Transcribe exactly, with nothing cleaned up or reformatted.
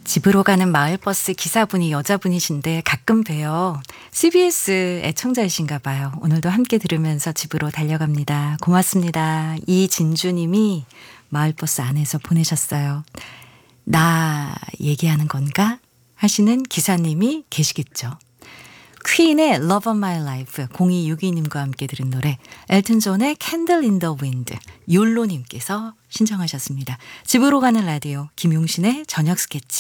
집으로 가는 마을버스 기사분이 여자분이신데 가끔 봬요. 씨비에스 애청자이신가 봐요. 오늘도 함께 들으면서 집으로 달려갑니다. 고맙습니다. 이진주님이 마을버스 안에서 보내셨어요. 나 얘기하는 건가? 하시는 기사님이 계시겠죠. 퀸의 Love of My Life 공이육이님과 함께 들은 노래 엘튼 존의 Candle in the Wind 욜로님께서 신청하셨습니다. 집으로 가는 라디오 김용신의 저녁 스케치